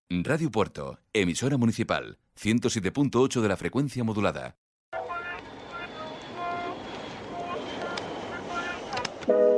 Radio Puerto, emisora municipal, 107.8 de la frecuencia modulada.